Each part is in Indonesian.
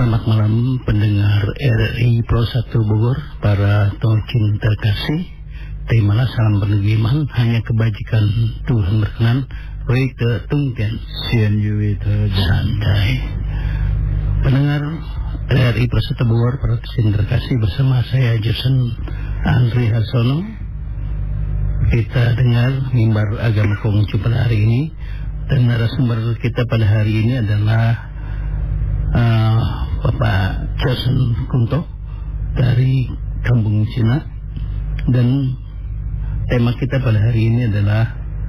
Selamat malam pendengar RRI Pro 1 Bogor, para tolkin terkasih. Terimalah salam beriman, hanya kebajikan Tuhan berkenan. Weite tungken Sian Yuwita santai. Pendengar RRI Pro 1 Bogor, para tolkin terkasih, bersama saya Jason Andri Harsono. Kita dengar mimbar agama Konghucu pada hari ini, dan narasumber kita pada hari ini adalah Bapak Jason Kunto dari Kampung Cina, dan tema kita pada hari ini adalah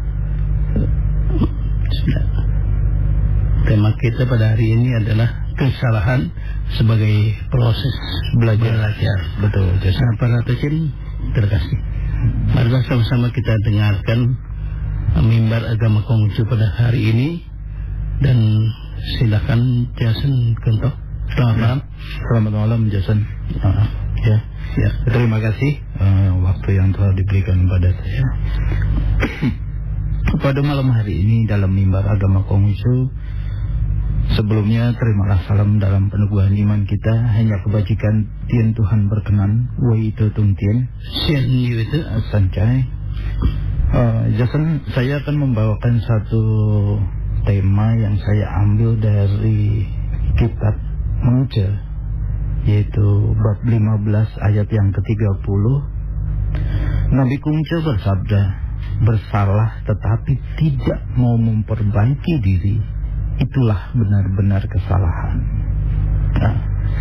kesalahan sebagai proses belajar. Betul, Jason. Para tolkin terkasih, marilah sama-sama kita dengarkan mimbar agama Konghucu pada hari ini, dan silakan Jason Kunto. Selamat malam Jason. Ya, terima kasih waktu yang telah diberikan kepada saya. Pada malam hari ini dalam mimbar agama Konghucu, sebelumnya terimalah salam dalam peneguhan iman kita, hanya kebajikan Tien Tuhan berkenan, Weite Tung Tien Sian Yuwita Sancai. Jason, saya akan membawakan satu tema yang saya ambil dari kitab Mengce, yaitu bab 15 ayat yang ke-30. Nabi Kungce bersabda, bersalah tetapi tidak mau memperbaiki diri, itulah benar-benar kesalahan. Nah,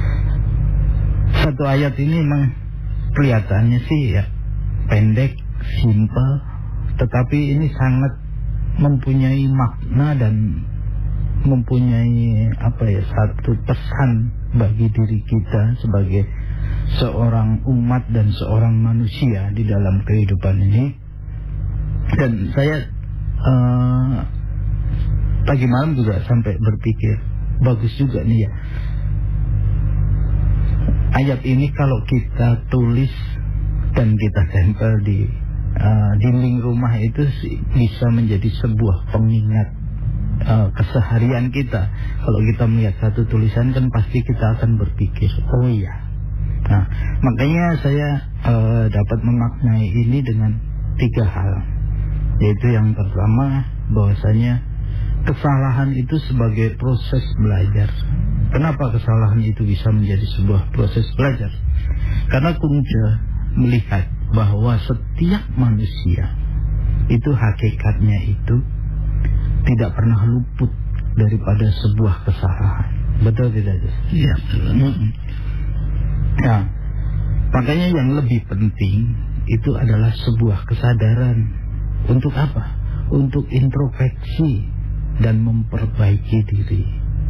satu ayat ini memang kelihatannya sih ya pendek, simpel, tetapi ini sangat mempunyai makna dan mempunyai satu pesan bagi diri kita sebagai seorang umat dan seorang manusia di dalam kehidupan ini. Dan saya pagi malam juga sampai berpikir, bagus juga nih ya, ayat ini kalau kita tulis dan kita tempel di dinding rumah itu bisa menjadi sebuah pengingat keseharian kita. Kalau kita melihat satu tulisan kan pasti kita akan berpikir, oh iya. Nah, makanya saya dapat memaknai ini dengan 3 hal. Yaitu yang pertama, bahwasanya kesalahan itu sebagai proses belajar. Kenapa kesalahan itu bisa menjadi sebuah proses belajar? Karena Kungce melihat bahwa setiap manusia itu hakikatnya itu tidak pernah luput daripada sebuah kesalahan. Betul tidak? Iya. Nah, makanya yang lebih penting itu adalah sebuah kesadaran. Untuk apa? Untuk introspeksi dan memperbaiki diri.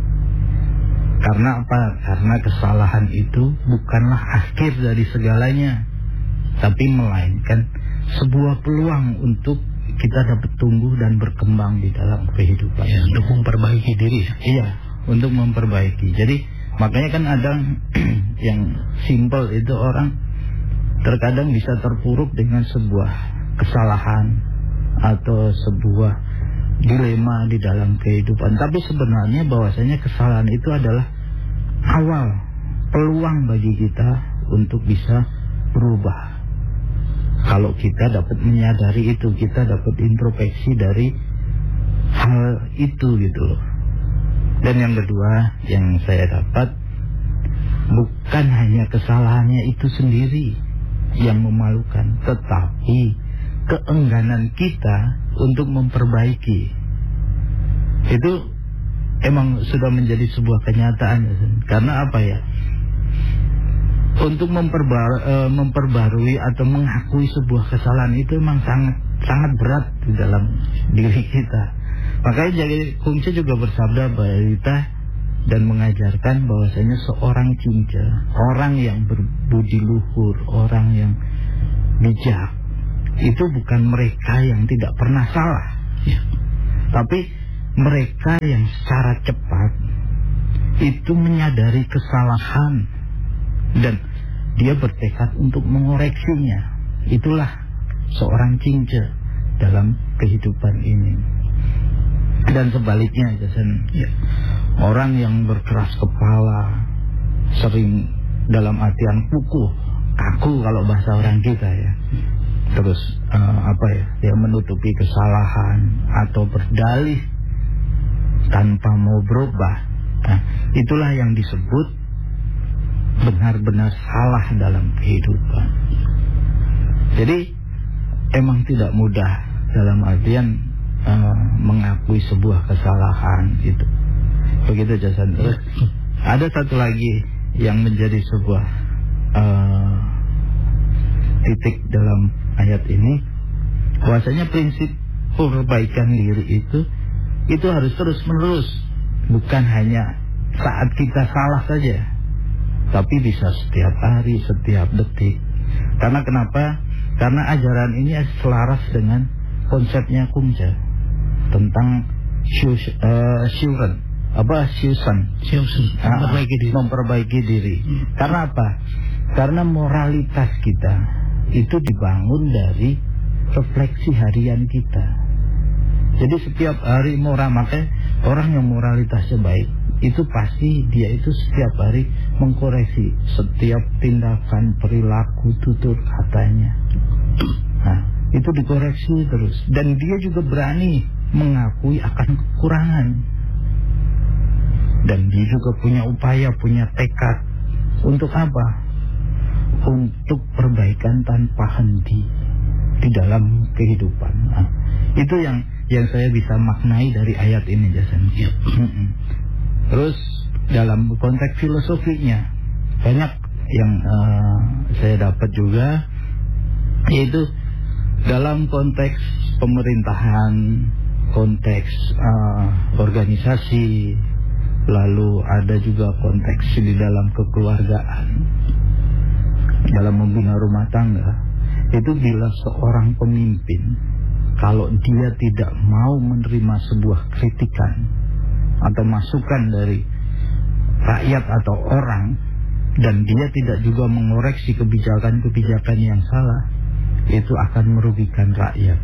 Karena apa? Karena kesalahan itu bukanlah akhir dari segalanya, tapi melainkan sebuah peluang untuk kita dapat tumbuh dan berkembang di dalam kehidupan. Ya, untuk memperbaiki diri. Iya, untuk memperbaiki. Jadi makanya kan ada yang simpel itu, orang terkadang bisa terpuruk dengan sebuah kesalahan atau sebuah dilema di dalam kehidupan. Tapi sebenarnya bahwasanya kesalahan itu adalah awal peluang bagi kita untuk bisa berubah. Kalau kita dapat menyadari itu, kita dapat introspeksi dari hal itu gitu loh. Dan yang kedua yang saya dapat, bukan hanya kesalahannya itu sendiri yang memalukan, tetapi keengganan kita untuk memperbaiki. Itu emang sudah menjadi sebuah kenyataan. Karena apa ya? Untuk memperbarui atau mengakui sebuah kesalahan itu memang sangat berat di dalam diri kita. Makanya jadi Kungce juga bersabda berita dan mengajarkan bahwasanya seorang cinca, orang yang berbudi luhur, orang yang bijak, itu bukan mereka yang tidak pernah salah, ya, tapi mereka yang secara cepat itu menyadari kesalahan dan dia bertekad untuk mengoreksinya. Itulah seorang cinca dalam kehidupan ini. Dan sebaliknya, Jason, ya, orang yang berkeras kepala, sering dalam artian kaku kalau bahasa orang kita ya. Terus dia menutupi kesalahan atau berdalih tanpa mau berubah. Nah, itulah yang disebut benar-benar salah dalam kehidupan. Jadi emang tidak mudah dalam artian mengakui sebuah kesalahan itu. Begitu Jason. Terus ada satu lagi yang menjadi sebuah titik dalam ayat ini, bahwasanya prinsip perbaikan diri itu harus terus menerus, bukan hanya saat kita salah saja, tapi bisa setiap hari, setiap detik. Karena kenapa? Karena ajaran ini selaras dengan konsepnya Kumja tentang memperbaiki diri. Karena apa? Karena moralitas kita itu dibangun dari refleksi harian kita. Jadi setiap hari makanya orang yang moralitasnya baik itu pasti dia itu setiap hari mengkoreksi setiap tindakan, perilaku, tutur katanya. Nah, itu dikoreksi terus, dan dia juga berani mengakui akan kekurangan, dan dia juga punya upaya, punya tekad untuk apa? Untuk perbaikan tanpa henti di dalam kehidupan. Nah, itu yang saya bisa maknai dari ayat ini, Jason. Terus dalam konteks filosofinya banyak yang saya dapat juga, yaitu dalam konteks pemerintahan, konteks organisasi, lalu ada juga konteks di dalam kekeluargaan, dalam membina rumah tangga. Itu bila seorang pemimpin, kalau dia tidak mau menerima sebuah kritikan atau masukan dari rakyat atau orang, dan dia tidak juga mengoreksi kebijakan-kebijakan yang salah, itu akan merugikan rakyat.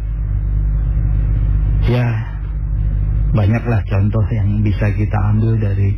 Ya, banyaklah contoh yang bisa kita ambil dari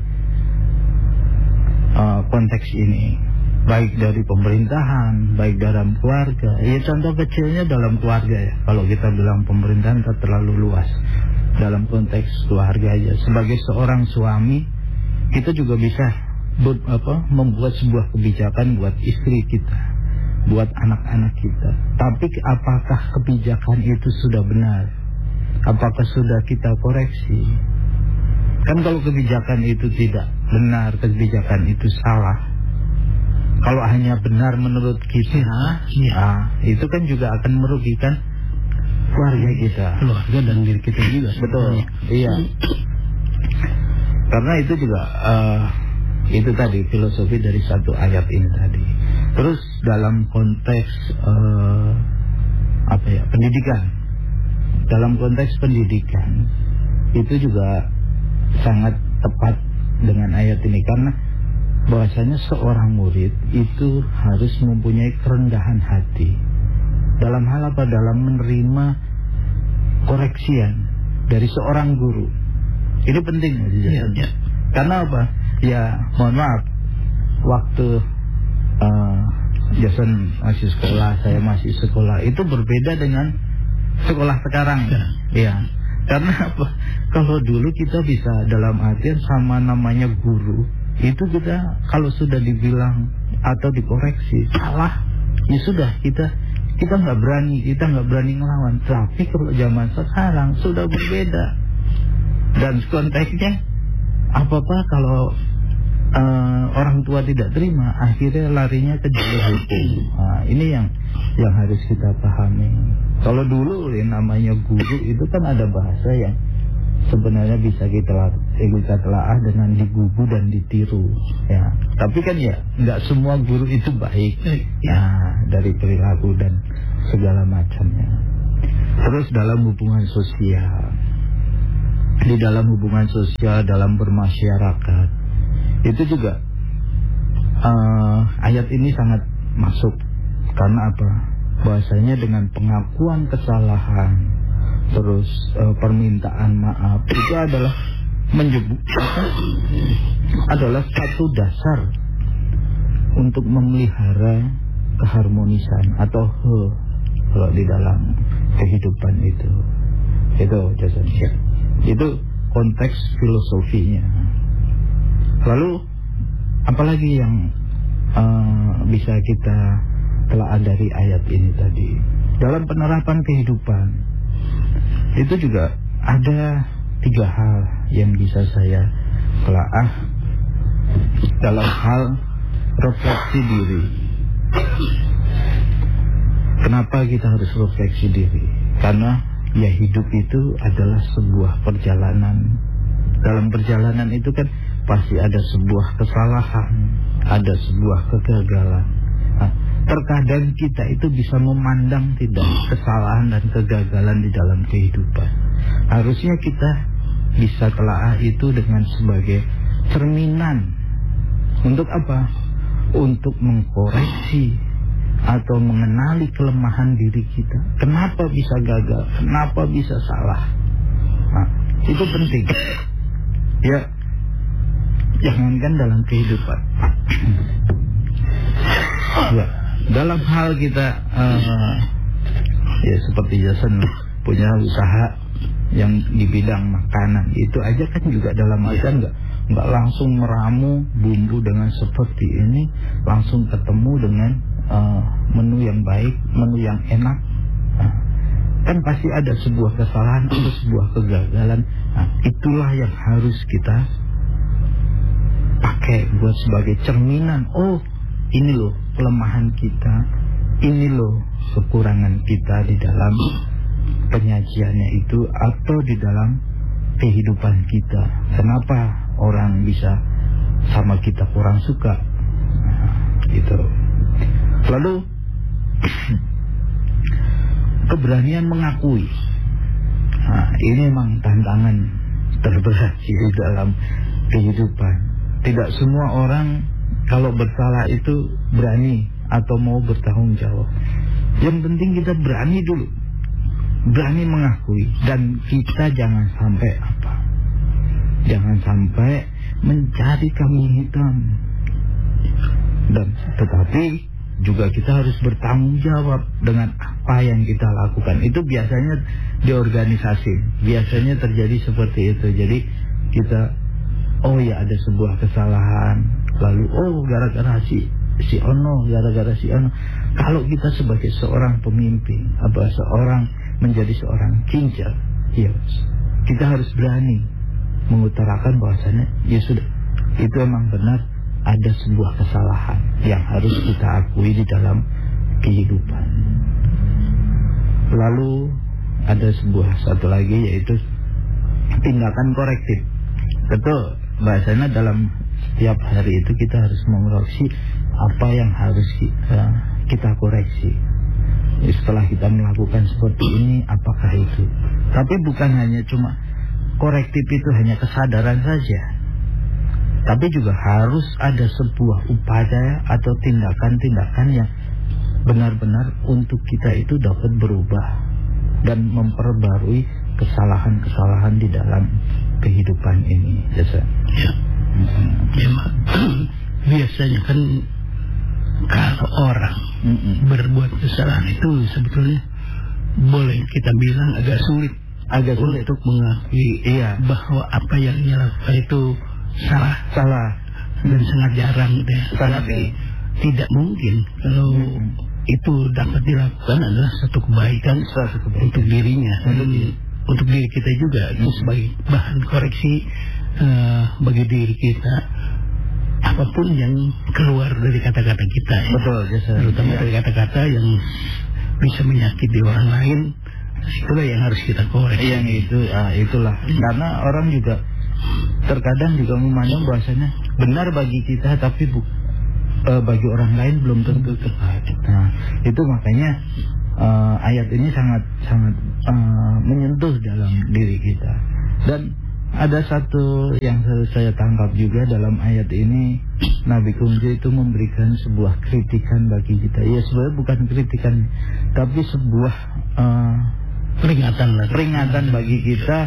konteks ini, baik dari pemerintahan, baik dalam keluarga. Ya, contoh kecilnya dalam keluarga ya. Kalau kita bilang pemerintahan kan terlalu luas. Dalam konteks keluarga aja, sebagai seorang suami, kita juga bisa membuat sebuah kebijakan buat istri kita, buat anak-anak kita. Tapi apakah kebijakan itu sudah benar? Apakah sudah kita koreksi? Kan kalau kebijakan itu tidak benar, kebijakan itu salah, kalau hanya benar menurut kita, itu kan juga akan merugikan keluarga kita, keluarga dan diri kita juga. Betul, iya. Karena itu juga itu tadi filosofi dari satu ayat ini tadi. Terus dalam konteks pendidikan, dalam konteks pendidikan itu juga sangat tepat dengan ayat ini, karena bahwasanya seorang murid itu harus mempunyai kerendahan hati dalam hal apa? Dalam menerima koreksian dari seorang guru. Ini penting ya. Karena apa? Ya, mohon maaf, waktu Jason masih sekolah, saya masih sekolah, itu berbeda dengan sekolah sekarang. Ya. Karena apa? Kalau dulu kita bisa dalam artian sama namanya guru, itu kita kalau sudah dibilang atau dikoreksi salah, ya sudah kita nggak berani ngelawan. Tapi kalau zaman sekarang sudah berbeda, dan konteksnya apa kalau orang tua tidak terima, akhirnya larinya ke jalur hukum. Nah, ini yang harus kita pahami. Kalau dulu yang namanya guru itu kan ada bahasa yang sebenarnya bisa kita telaah dengan digugu dan ditiru. Ya, tapi kan ya nggak semua guru itu baik. Ya, dari perilaku dan segala macamnya. Terus dalam hubungan sosial, di dalam hubungan sosial, dalam bermasyarakat, itu juga ayat ini sangat masuk. Karena apa? Bahasanya dengan pengakuan kesalahan, terus permintaan maaf, itu adalah adalah satu dasar untuk memelihara keharmonisan atau kalau di dalam kehidupan itu Jason. Ya. Itu konteks filosofinya. Lalu apalagi yang bisa kita telah dari ayat ini tadi dalam penerapan kehidupan? Itu juga ada 3 hal yang bisa saya telaah dalam hal refleksi diri. Kenapa kita harus refleksi diri? Karena ya hidup itu adalah sebuah perjalanan. Dalam perjalanan itu kan pasti ada sebuah kesalahan, ada sebuah kegagalan. Nah, terkadang kita itu bisa memandang tidak kesalahan dan kegagalan di dalam kehidupan. Harusnya kita bisa telaah itu dengan sebagai cerminan. Untuk apa? Untuk mengkoreksi atau mengenali kelemahan diri kita. Kenapa bisa gagal? Kenapa bisa salah? Nah, itu penting. Ya, jangankan dalam kehidupan. Ya, dalam hal kita ya seperti Jason punya usaha yang di bidang makanan, itu aja kan juga dalam artian nggak langsung meramu bumbu dengan seperti ini langsung ketemu dengan menu yang baik, menu yang enak. Nah, kan pasti ada sebuah kesalahan atau sebuah kegagalan. Nah, itulah yang harus kita pakai buat sebagai cerminan. Oh, ini loh kelemahan kita, ini loh kekurangan kita di dalam penyajiannya itu atau di dalam kehidupan kita. Kenapa orang bisa sama kita kurang suka? Nah, gitu. Lalu keberanian mengakui. Nah, ini memang tantangan terberat di dalam kehidupan. Tidak semua orang kalau bersalah itu berani atau mau bertanggung jawab. Yang penting kita berani dulu, berani mengakui. Dan kita jangan sampai apa? Jangan sampai mencari kambing hitam. Dan tetapi juga kita harus bertanggung jawab dengan apa yang kita lakukan. Itu biasanya di organisasi, biasanya terjadi seperti itu. Jadi kita, oh ya ada sebuah kesalahan, lalu oh gara-gara si Ono, gara-gara si Ono. Kalau kita sebagai seorang pemimpin, atau seorang menjadi seorang kincir, ya kita harus berani mengutarakan bahwasannya ya sudah, itu emang benar. Ada sebuah kesalahan yang harus kita akui di dalam kehidupan. Lalu ada satu lagi yaitu tindakan korektif. Betul, bahasanya dalam setiap hari itu kita harus mengoreksi apa yang harus kita koreksi. Setelah kita melakukan seperti ini, apakah itu? Tapi bukan hanya cuma korektif itu hanya kesadaran saja. Tapi juga harus ada sebuah upaya atau tindakan-tindakan yang benar-benar untuk kita itu dapat berubah dan memperbarui kesalahan-kesalahan di dalam kehidupan ini. Ya. Biasanya kan kalau orang berbuat kesalahan itu sebetulnya boleh kita bilang agak sulit untuk mengakui bahwa apa yang dia lakukan itu salah dan sangat jarang gitu ya. Tapi tidak mungkin kalau itu dapat dilakukan adalah satu kebaikan untuk dirinya, untuk diri kita juga, itu sebagai bahan koreksi bagi diri kita. Apapun yang keluar dari kata-kata kita, terutama dari kata-kata yang bisa menyakiti orang lain, itulah yang harus kita koreksi. Yang itulah. Karena orang juga terkadang juga memandang bahasanya benar bagi kita, tapi bagi orang lain belum tentu tepat. Nah, itu makanya ayat ini sangat menyentuh dalam diri kita. Dan ada satu yang saya tangkap juga dalam ayat ini, Nabi Kunci itu memberikan sebuah kritikan bagi kita. Ya sebenarnya bukan kritikan, tapi sebuah peringatan bagi kita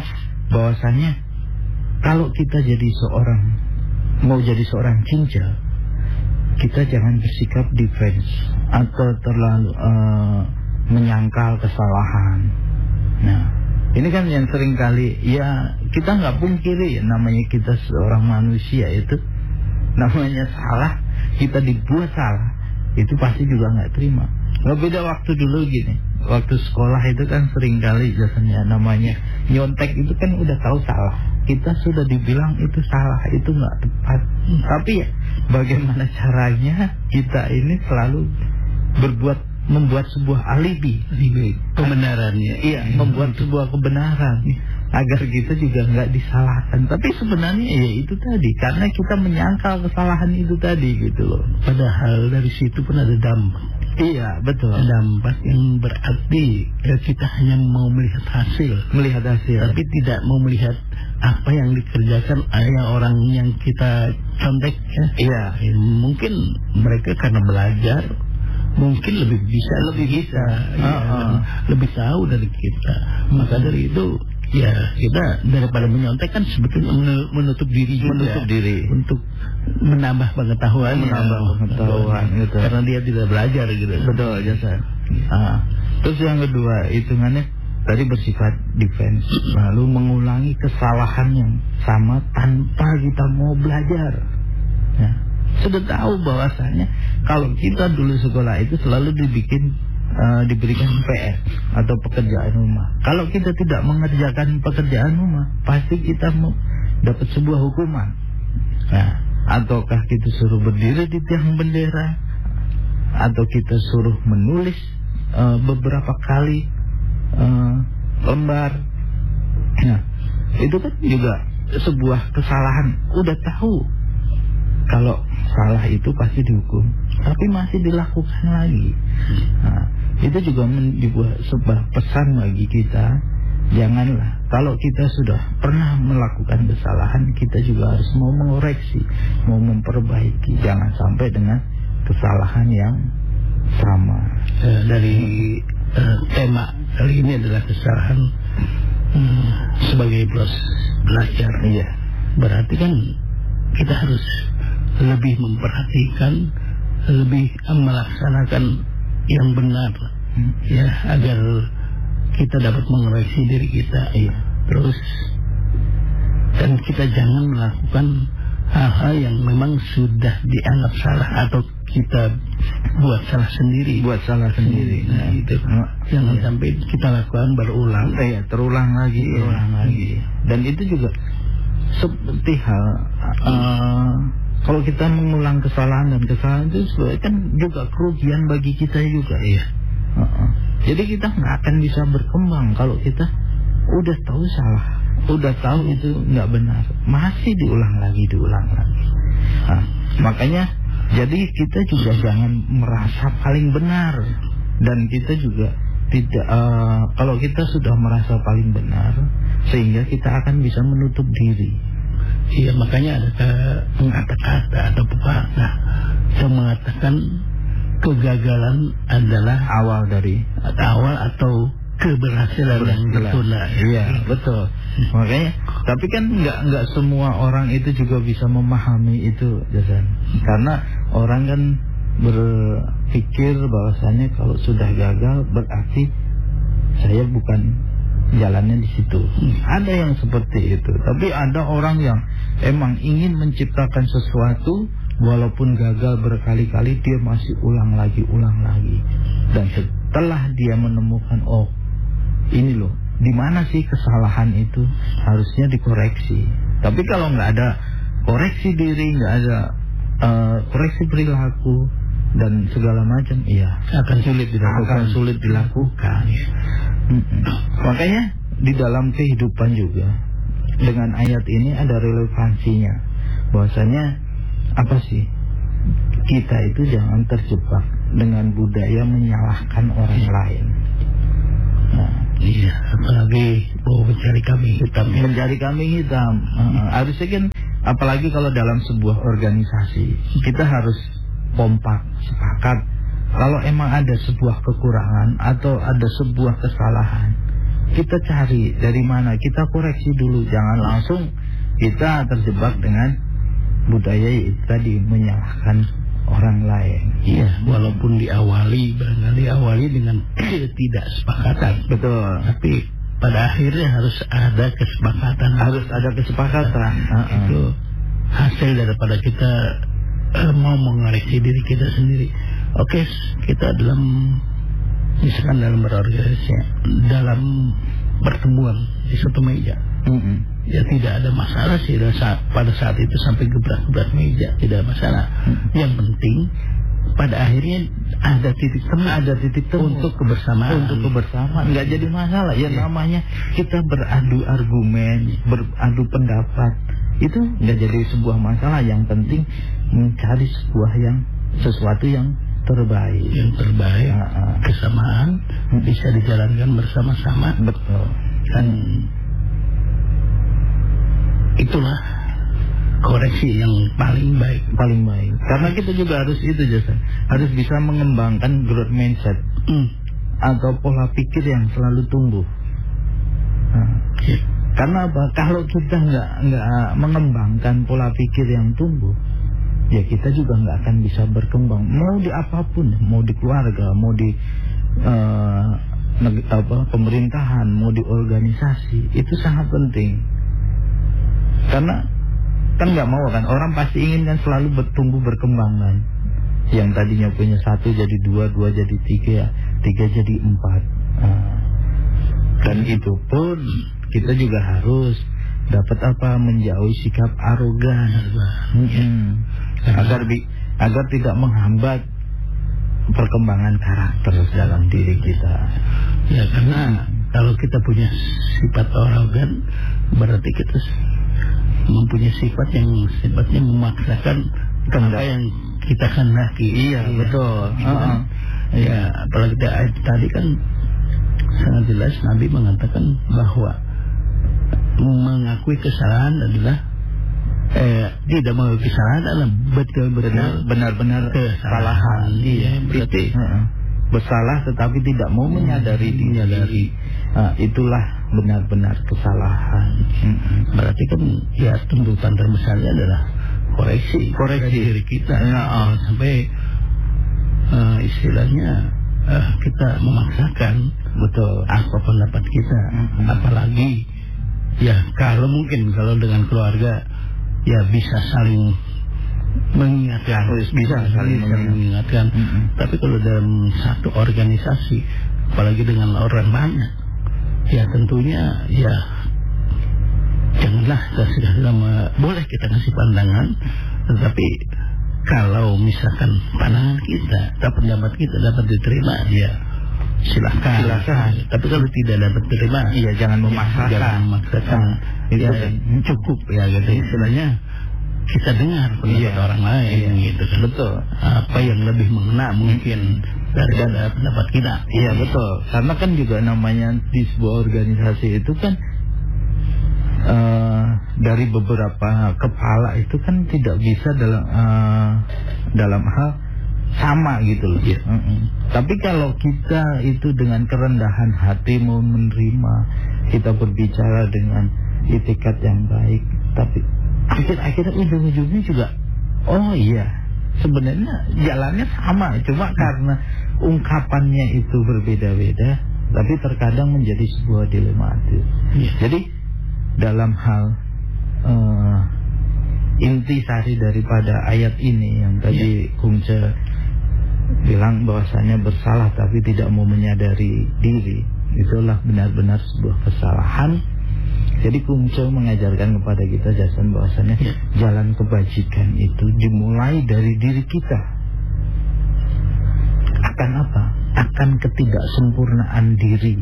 bahwasanya kalau kita mau jadi seorang cincin, kita jangan bersikap defense atau terlalu menyangkal kesalahan. Nah, ini kan yang sering kali ya kita nggak pungkiri, namanya kita seorang manusia itu namanya salah, kita dibuat salah, itu pasti juga nggak terima. Nggak beda waktu dulu gini, waktu sekolah itu kan sering kali biasanya namanya nyontek itu kan udah tahu salah, kita sudah dibilang itu salah, itu nggak tepat. Tapi ya bagaimana caranya kita ini selalu membuat sebuah alibi kebenarannya. Iya, membuat sebuah kebenaran agar kita juga nggak disalahkan. Tapi sebenarnya ya itu tadi, karena kita menyangkal kesalahan itu tadi gitu loh. Padahal dari situ pun ada dampak. Iya, betul. Dampak yang berarti kita hanya mau melihat hasil, tapi tidak mau melihat apa yang dikerjakan oleh orang yang kita contek. Iya. Mungkin mereka karena belajar, mungkin lebih bisa, lebih tahu dari kita. Maka dari itu ya kita daripada menyontek kan sebetulnya menutup diri untuk menambah pengetahuan gitu. Karena dia tidak belajar gitu. Betul, Jason. Terus yang kedua, hitungannya tadi bersifat defense, lalu mengulangi kesalahan yang sama tanpa kita mau belajar. Ya, sudah tahu bahwasanya kalau kita dulu sekolah itu selalu diberikan PR atau pekerjaan rumah. Kalau kita tidak mengerjakan pekerjaan rumah, pasti kita dapat sebuah hukuman. Nah, ataukah kita suruh berdiri di tiang bendera, atau kita suruh menulis beberapa kali lembar. Nah, itu kan juga sebuah kesalahan. Udah tahu kalau salah itu pasti dihukum, tapi masih dilakukan lagi. Nah, itu juga dibuat sebuah pesan bagi kita. Janganlah, kalau kita sudah pernah melakukan kesalahan, kita juga harus mau mengoreksi, mau memperbaiki. Jangan sampai dengan kesalahan yang sama. Dari tema kali ini adalah kesalahan sebagai proses belajar. Iya. Berarti kan kita harus lebih memperhatikan, lebih melaksanakan yang benar, ya, agar kita dapat mengoreksi diri kita. Iya. Terus dan kita jangan melakukan hal-hal yang memang sudah dianggap salah atau kita buat salah sendiri. Nah, itu jangan sampai kita lakukan berulang. Terulang lagi. Dan itu juga seperti hal kalau kita mengulang kesalahan itu sebenarnya kan juga kerugian bagi kita juga. Jadi kita nggak akan bisa berkembang kalau kita udah tahu salah, udah tahu itu nggak benar, masih diulang lagi. Nah, makanya jadi kita juga jangan merasa paling benar, dan kita juga tidak kalau kita sudah merasa paling benar, sehingga kita akan bisa menutup diri. Iya, makanya ada kata-kata atau pepatah yang mengatakan kegagalan adalah awal atau keberhasilan yang tertunda. Iya, betul. Makanya, tapi kan nggak semua orang itu juga bisa memahami itu, Jason. Karena orang kan berpikir bahwasanya kalau sudah gagal berarti saya bukan jalannya di situ. Ada yang seperti itu. Tapi ada orang yang emang ingin menciptakan sesuatu, walaupun gagal berkali-kali dia masih ulang lagi. Dan setelah dia menemukan, oh ini loh, di mana sih kesalahan itu, harusnya dikoreksi. Tapi kalau nggak ada koreksi diri, nggak ada koreksi perilaku dan segala macam, akan sulit dilakukan. Makanya di dalam kehidupan juga dengan ayat ini ada relevansinya, bahwasanya apa sih, kita itu jangan terjebak dengan budaya menyalahkan orang lain. Nah, apalagi mencari kambing hitam. Harusnya kan, apalagi kalau dalam sebuah organisasi, kita harus kompak, sepakat. Kalau emang ada sebuah kekurangan atau ada sebuah kesalahan, kita cari dari mana, kita koreksi dulu. Jangan langsung kita terjebak dengan budaya itu tadi, menyalahkan orang lain. Iya, walaupun barangkali awali dengan tidak sepakatan. Betul. Tapi pada akhirnya harus ada kesepakatan. Itu hasil daripada kita mau mengoreksi diri kita sendiri. Oke, kita misalkan dalam berorganisasi, dalam pertemuan di satu meja, ya tidak ada masalah sih pada saat itu sampai gebrak-gebrak meja, tidak ada masalah. Yang penting pada akhirnya ada titik temu untuk kebersamaan. Nggak jadi masalah ya. Namanya kita beradu argumen, beradu pendapat, itu nggak jadi sebuah masalah. Yang penting mencari sesuatu yang terbaik. Kesamaan bisa dijalankan bersama-sama. Betul. Dan itulah koreksi yang paling baik. Karena kita juga harus harus bisa mengembangkan growth mindset atau pola pikir yang selalu tumbuh. Karena apa? Kalau kita nggak mengembangkan pola pikir yang tumbuh, ya kita juga nggak akan bisa berkembang. Mau di apapun, mau di keluarga, mau di pemerintahan, mau di organisasi, itu sangat penting. Karena kan nggak mau kan, orang pasti ingin kan selalu bertumbuh berkembang kan. Yang tadinya punya 1 jadi 2, 2 jadi 3, 3 jadi 4. Dan itu pun kita juga harus dapat menjauhi sikap arogan, agar tidak menghambat perkembangan karakter dalam diri kita. Ya, karena kalau kita punya sifat arogan, berarti kita mempunyai sifat yang sifatnya memaksakan apa yang kita kehendaki. Iya, betul. Ya, apalagi tadi kan sangat jelas Nabi mengatakan bahwa mengakui kesalahan adalah tidak mengakui kesalahan adalah benar-benar kesalahan. Iya, berarti bersalah tetapi tidak mau menyadari diri. Itulah benar-benar kesalahan. Berarti kan ya tuntutan terbesarnya adalah koreksi diri kita. Sampai istilahnya kita memaksakan apa pendapat kita. Apalagi ya kalau dengan keluarga ya bisa saling mengingatkan, Tapi kalau dalam satu organisasi, apalagi dengan orang banyak, ya tentunya ya janganlah boleh kita kasih pandangan, tetapi kalau misalkan pandangan kita atau pendapat kita dapat diterima, ya silakan. Tapi kalau tidak dapat diterima, ya jangan memaksakan. Itu cukup ya gitu. Istilahnya kita dengar pendapat orang lain, gitu kan. Betul. Apa yang lebih mengena mungkin daripada pendapat kita. Iya, betul. Karena kan juga namanya di sebuah organisasi itu kan dari beberapa kepala itu kan tidak bisa dalam hal sama gitu loh. Tapi kalau kita itu dengan kerendahan hati mau menerima, kita berbicara dengan itikat yang baik, tapi akhir-akhirnya ujung-ujungnya juga sebenarnya jalannya sama, cuma karena ungkapannya itu berbeda-beda, tapi terkadang menjadi sebuah dilematis. Jadi dalam hal intisari daripada ayat ini yang tadi Kungce bilang bahwasanya bersalah tapi tidak mau menyadari diri, itulah benar-benar sebuah kesalahan. Jadi Kungce mengajarkan kepada kita bahwasanya jalan kebajikan itu dimulai dari diri kita. Akan apa? Akan ketidaksempurnaan diri.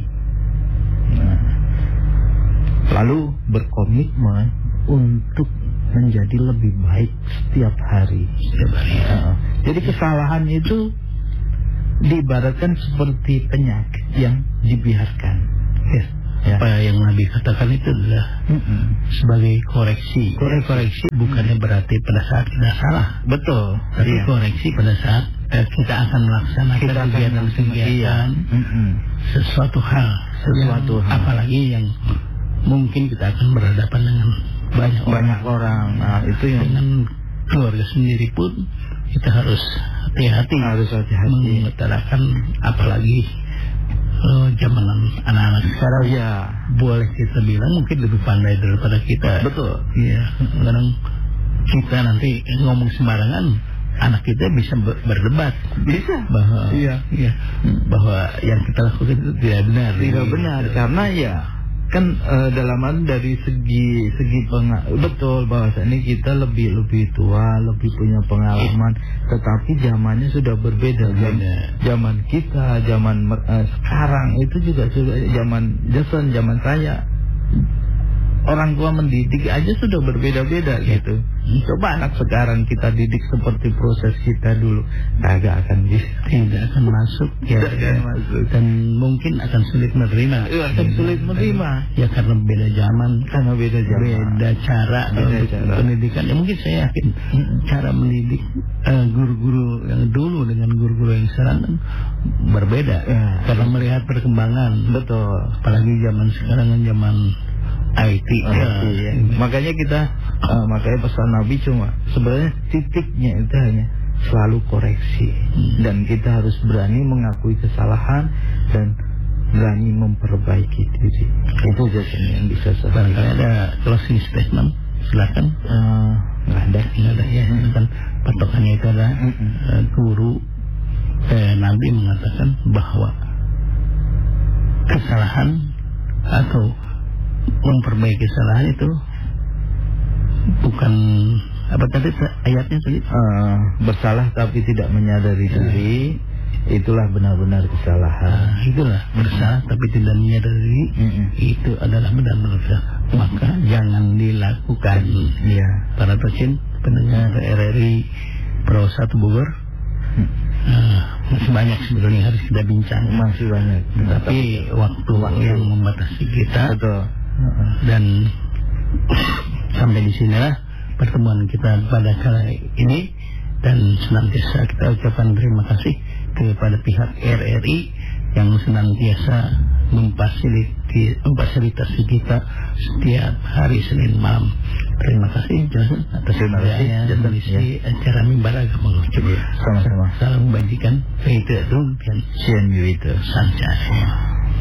Lalu berkomitmen untuk menjadi lebih baik setiap hari. Jadi kesalahan itu diibaratkan seperti penyakit yang dibiarkan. Apa yang Nabi katakan itu adalah sebagai koreksi. Koreksi bukannya berarti pada saat kita salah. Betul. Tapi koreksi pada saat kita akan melaksanakan kegiatan sesuatu hal. Apalagi yang mungkin kita akan berhadapan dengan banyak orang. Nah, itu yang dengan keluarga sendiri pun kita harus hati-hati mengutarakan, apalagi zaman anak-anak sekarang ya boleh kita bilang mungkin lebih pandai daripada kita. Betul. Iya, kadang kita nanti ngomong sembarangan, anak kita bisa berdebat, bisa bahwa bahwa yang kita lakukan itu tidak benar. Tidak benar, karena ya kan dalaman dari segi betul bahwasanya kita lebih tua, lebih punya pengalaman, tetapi zamannya sudah berbeda. Zaman kita, zaman sekarang itu juga zaman saya, orang tua mendidik aja sudah berbeda-beda gitu. Coba anak sekarang kita didik seperti proses kita dulu, tidak akan masuk dan mungkin akan sulit menerima. Sulit menerima. Ya karena beda zaman, beda cara pendidikan. Ya mungkin saya yakin cara mendidik guru-guru yang dulu dengan guru-guru yang sekarang berbeda. Karena melihat perkembangan. Betul. Apalagi zaman sekarang kan zaman IT. Makanya pesan Nabi cuma sebenarnya titiknya itu hanya selalu koreksi, dan kita harus berani mengakui kesalahan dan berani memperbaiki diri. Itu jasanya yang bisa saya. Barangkali ada closing statement, silakan. Nggak ada ya. Kan patokannya itu adalah guru Nabi mengatakan bahwa kesalahan atau memperbaiki kesalahan itu bukan apa tadi ayatnya tadi, bersalah tapi tidak menyadari diri, itulah benar-benar kesalahan. Itulah bersalah tapi tidak menyadari, itu adalah benar-benar kesalahan. Maka jangan dilakukan. Ya, para pecinta pendengar RRI Pro 1 Bogor, masih banyak sebetulnya yang harus kita bincang. Masih banyak. Tapi waktu yang membatasi kita. Betul. Dan sampai di sinilah pertemuan kita pada kali ini, dan senantiasa kita ucapkan terima kasih kepada pihak RRI yang senantiasa memfasilitasi kita setiap hari Senin malam. Terima kasih Johnson atas kerjanya mengisi acara Mimbar Agama. Sama-sama. Salam bajikan, Faith dan Sian Yuita Sancai.